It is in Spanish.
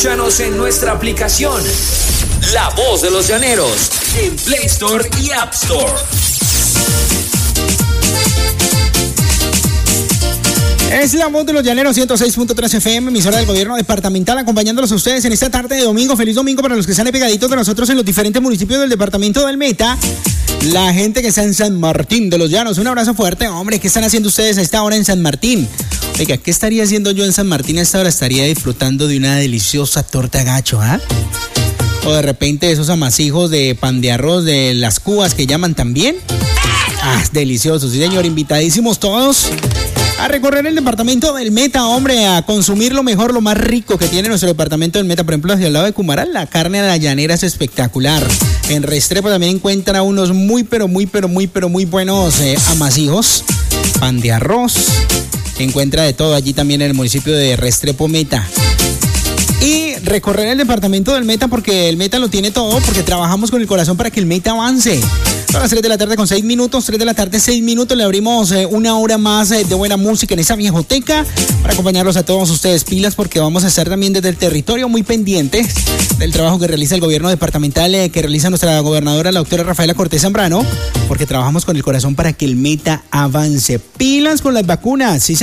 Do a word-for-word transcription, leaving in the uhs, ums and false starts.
Escúchanos en nuestra aplicación La Voz de los Llaneros en Play Store y App Store. Es La Voz de los Llaneros, ciento seis punto tres F M, emisora del gobierno departamental, acompañándolos a ustedes en esta tarde de domingo. Feliz domingo para los que están pegaditos de nosotros en los diferentes municipios del departamento del Meta. La gente que está en San Martín de los Llanos, un abrazo fuerte. Hombre, ¿qué están haciendo ustedes a esta hora en San Martín? Oiga, ¿qué estaría haciendo yo en San Martín a esta hora? Estaría disfrutando de una deliciosa torta gacho, ¿ah? ¿eh? O de repente esos amasijos de pan de arroz de las cubas que llaman también. Ah, deliciosos, sí señor, invitadísimos todos a recorrer el departamento del Meta, hombre, a consumir lo mejor, lo más rico que tiene nuestro departamento del Meta. Por ejemplo, hacia el lado de Cumaral, la carne a la llanera es espectacular. En Restrepo también encuentra unos muy, pero muy, pero muy, pero muy buenos eh, amasijos, pan de arroz. Encuentra de todo allí también en el municipio de Restrepo Meta. Y recorrer el departamento del Meta porque el Meta lo tiene todo, porque trabajamos con el corazón para que el Meta avance. Son las tres de la tarde con seis minutos, tres de la tarde, seis minutos. Le abrimos eh, una hora más eh, de buena música en esa viejoteca para acompañarlos a todos ustedes. Pilas, porque vamos a estar también desde el territorio muy pendientes del trabajo que realiza el gobierno departamental, eh, que realiza nuestra gobernadora, la doctora Rafaela Cortés Zambrano, porque trabajamos con el corazón para que el Meta avance. Pilas con las vacunas, sí.